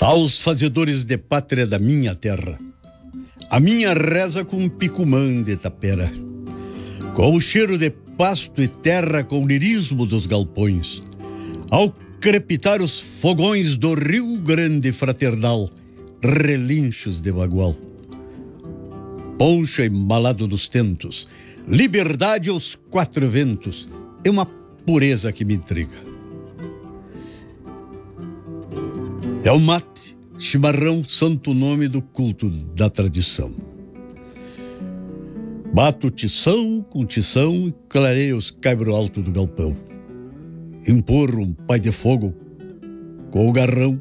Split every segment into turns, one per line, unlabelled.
Aos fazedores de pátria da minha terra, a minha reza com picumã de tapera, com o cheiro de pasto e terra, com o lirismo dos galpões, ao crepitar os fogões do Rio Grande fraternal, relinchos de bagual. Poncho embalado dos tentos, liberdade aos quatro ventos, é uma pureza que me intriga. É o mate, chimarrão, santo nome do culto da tradição. Bato tição com tição e clareio os caibro alto do galpão. Empurro um pai de fogo com o garrão.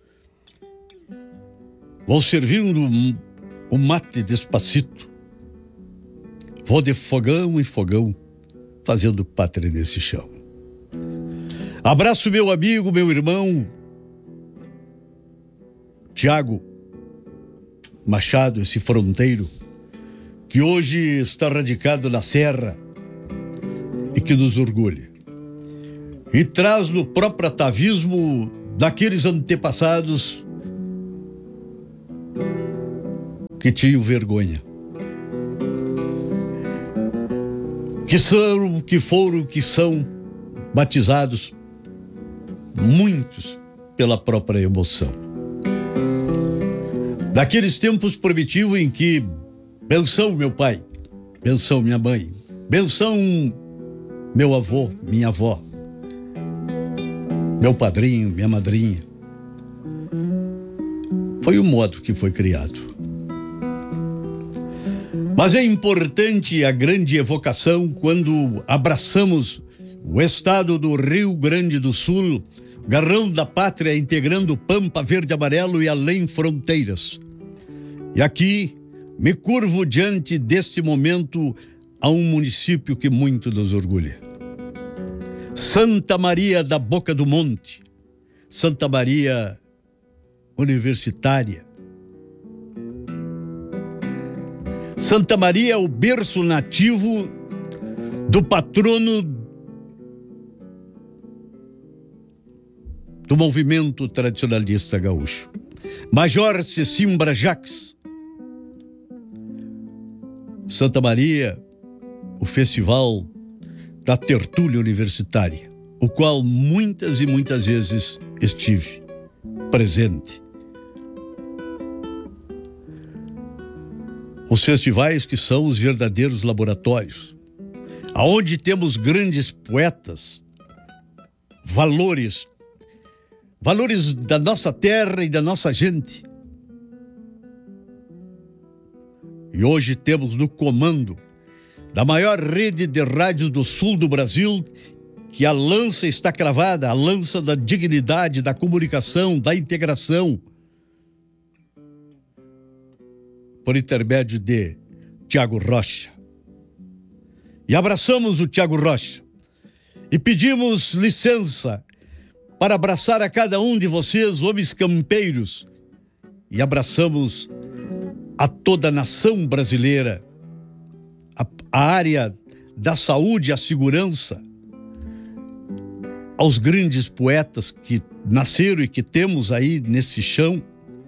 Vou servindo o mate despacito. Vou de fogão em fogão, fazendo pátria nesse chão. Abraço meu amigo, meu irmão, Tiago Machado, esse fronteiro, que hoje está radicado na serra e que nos orgulha. E traz no próprio atavismo daqueles antepassados que tinham vergonha. Que são, que foram, que são batizados, muitos pela própria emoção. Daqueles tempos primitivos em que benção meu pai, benção minha mãe, benção meu avô, minha avó, meu padrinho, minha madrinha. Foi o modo que foi criado. Mas é importante a grande evocação quando abraçamos o estado do Rio Grande do Sul, garrão da pátria integrando Pampa, Verde, Amarelo e além fronteiras. E aqui me curvo diante deste momento a um município que muito nos orgulha. Santa Maria da Boca do Monte, Santa Maria Universitária. Santa Maria é o berço nativo do patrono do movimento tradicionalista gaúcho, Major Cecimbra Jacques. Santa Maria, o festival da tertúlia universitária, o qual muitas e muitas vezes estive presente. Os festivais que são os verdadeiros laboratórios, aonde temos grandes poetas, valores da nossa terra e da nossa gente. E hoje temos no comando da maior rede de rádios do sul do Brasil, que a lança está cravada, a lança da dignidade, da comunicação, da integração, por intermédio de Tiago Rocha. E abraçamos o Tiago Rocha e pedimos licença para abraçar a cada um de vocês, homens campeiros, e abraçamos a toda a nação brasileira, a área da saúde, a segurança, aos grandes poetas que nasceram e que temos aí nesse chão,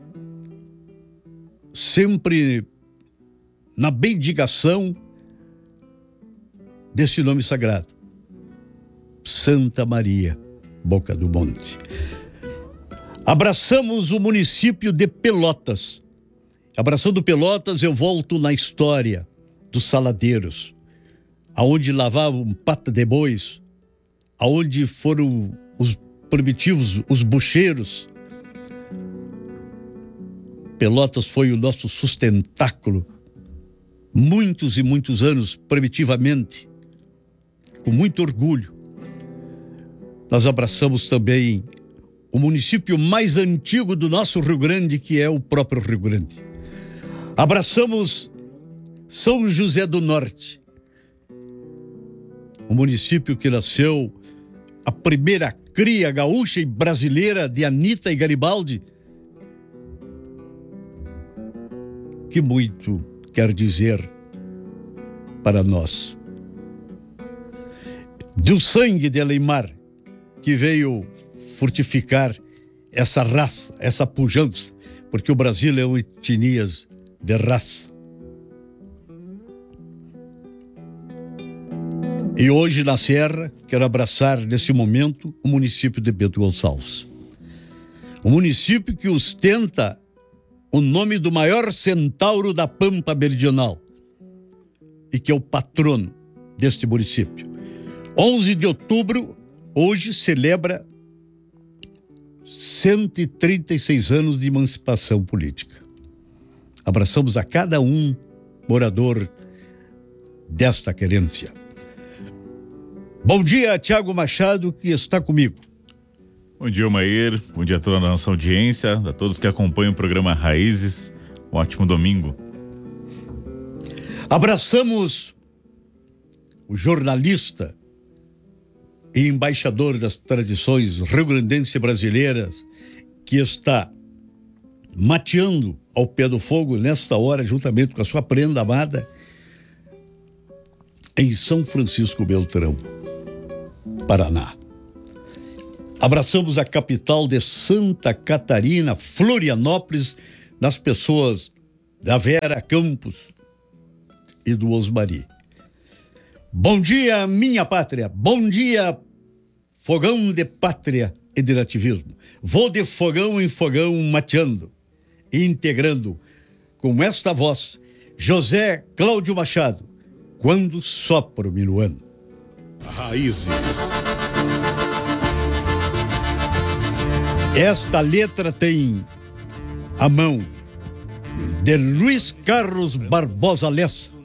sempre na bendigação desse nome sagrado, Santa Maria, Boca do Monte. Abraçamos o município de Pelotas. Abraçando Pelotas, eu volto na história dos saladeiros, aonde lavavam pata de bois, aonde foram os primitivos, os bucheiros. Pelotas foi o nosso sustentáculo, muitos e muitos anos, primitivamente, com muito orgulho. Nós abraçamos também o município mais antigo do nosso Rio Grande, que é o próprio Rio Grande. Abraçamos São José do Norte, um município que nasceu a primeira cria gaúcha e brasileira de Anita e Garibaldi, que muito quer dizer para nós. Do sangue de Aleimar, que veio fortificar essa raça, essa pujança, porque o Brasil é uma etnias de raça. E hoje na Serra, quero abraçar nesse momento o município de Bento Gonçalves. O município que ostenta o nome do maior centauro da Pampa Meridional e que é o patrono deste município. 11 de outubro, hoje celebra 136 anos de emancipação política. Abraçamos a cada um morador desta querência. Bom dia, Tiago Machado, que está comigo.
Bom dia, Omair. Bom dia a toda a nossa audiência, a todos que acompanham o programa Raízes. Um ótimo domingo.
Abraçamos o jornalista e embaixador das tradições rio-grandense brasileiras, que está mateando ao pé do fogo nesta hora, juntamente com a sua prenda amada, em São Francisco Beltrão, Paraná. Abraçamos a capital de Santa Catarina, Florianópolis, nas pessoas da Vera Campos e do Osmari. Bom dia, minha pátria. Bom dia, fogão de pátria e de nativismo. Vou de fogão em fogão mateando e integrando com esta voz José Cláudio Machado, quando sopra o minuano.
Raízes.
Esta letra tem a mão de Luiz Carlos Barbosa Lessa,